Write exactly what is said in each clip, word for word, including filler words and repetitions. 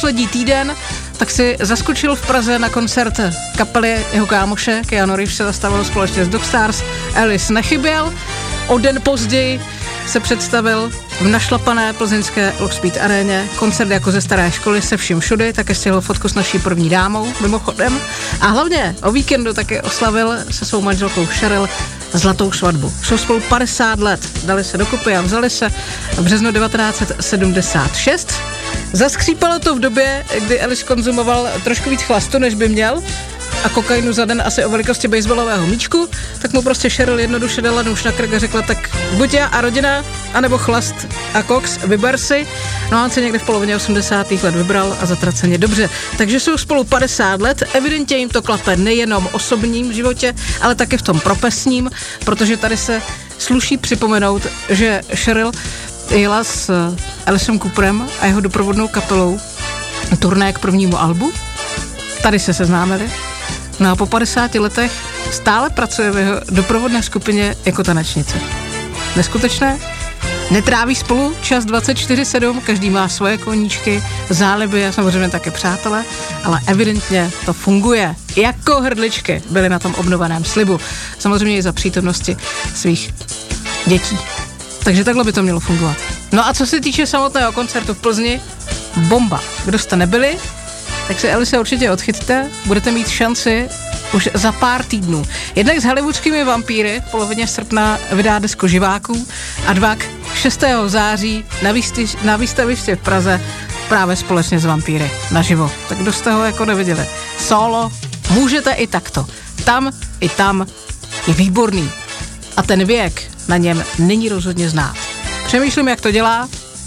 poslední týden, tak si zaskočil v Praze na koncert kapely jeho kámoše, Keanu Reeves se zastavil společně s Dog Stars, Ellis nechyběl, o den později se představil v našlapané plzeňské Lockspeed aréně, koncert jako ze staré školy se vším všudy, také stihl fotku s naší první dámou, mimochodem, a hlavně o víkendu také oslavil se svou manželkou Cheryl zlatou svatbu. Jsou spolu padesát let, dali se dokupy a vzali se v březnu devatenáct set sedmdesát šest. Zaskřípalo to v době, kdy Ellis konzumoval trošku víc chlastu, než by měl, a kokainu za den asi o velikosti baseballového míčku, tak mu prostě Cheryl jednoduše dala nůž na krk a řekla, tak buď já a rodina, anebo chlast a koks, vyber si. No a on se někde v polovině osmdesátých let vybral a zatraceně dobře. Takže jsou spolu padesát let, evidentně jim to klape nejenom v osobním životě, ale také v tom profesním, protože tady se sluší připomenout, že Cheryl jela s Ellisem Cooperem a jeho doprovodnou kapelou turné k prvnímu albu. Tady se seznámili. No a po padesáti letech stále pracuje v jeho doprovodné skupině jako tanečnice. Neskutečné? Netráví spolu čas dvacet čtyři sedm, každý má svoje koníčky, záliby a samozřejmě také přátelé, ale evidentně to funguje. Jako hrdličky byly na tom obnoveném slibu. Samozřejmě i za přítomnosti svých dětí. Takže takhle by to mělo fungovat. No a co se týče samotného koncertu v Plzni, bomba. Kdo jste nebyli, tak si Ellise určitě odchyťte, budete mít šanci už za pár týdnů. Jednak s hollywoodskými vampíry v polovině srpna vydá desku Živáků a dvak šestého září na, výstiž, na výstaviště v Praze právě společně s vampíry naživo. Tak kdo jste ho jako neviděli? Solo, můžete i takto. Tam i tam je výborný. A ten věk na něm není rozhodně znát. Přemýšlím, jak to dělá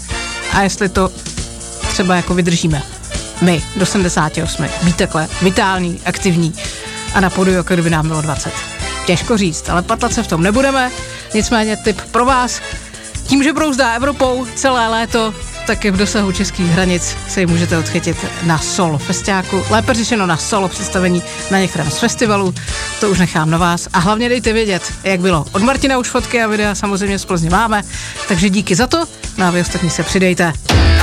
a jestli to třeba jako vydržíme. My do sedmdesáti osmi být takhle vitální, aktivní a na pódiu, jako kdyby nám bylo dvacet. Těžko říct, ale patlat se v tom nebudeme, nicméně tip pro vás. Tím, že brouzdá Evropou celé léto, tak i v dosahu českých hranic se ji můžete odchytit na solo festiáku, lépe řečeno na solo představení na některém z festivalů, to už nechám na vás a hlavně dejte vědět, jak bylo. Od Martina už fotky a videa samozřejmě z Plzně máme, takže díky za to, no a vy ostatní se přidejte.